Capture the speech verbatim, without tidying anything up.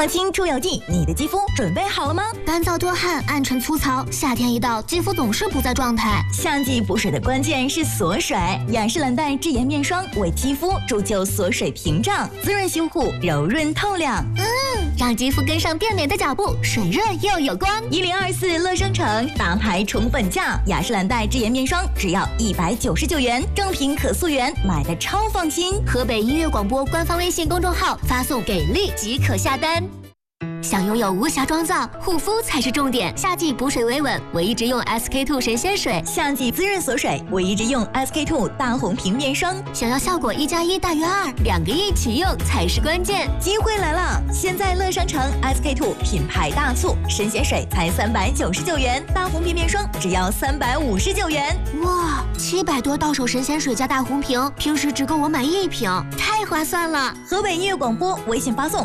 抗菌除油剂，你的肌肤准备好了吗？ 干燥多汗、暗沉粗糙，夏天一到，肌肤总是不在状态。 夏季补水的关键是锁水，雅诗兰黛智颜面霜为肌肤铸就锁水屏障，滋润修护，柔润透亮。 嗯，让肌肤跟上变美的脚步，水润又有光。 一零二四乐商城大牌宠本价，雅诗兰黛智颜面霜只要一百九十九元，正品可溯源，买的超放心。 河北音乐广播官方微信公众号发送给力即可下单。想拥有无瑕妆造，护肤才是重点。夏季补水维稳，唯一直用 S K two 神仙水； 夏季滋润锁水，唯一直用 S K two 大红瓶面霜。 想要效果一加一大于二，两个一起用才是关键。 机会来了！现在乐商城 S K two 品牌大促，神仙水才三百九十九元，大红瓶面霜只要三百五十九元。 哇，七百多到手神仙水加大红瓶，平时只够我买一瓶，太划算了！ 河北音乐广播微信发送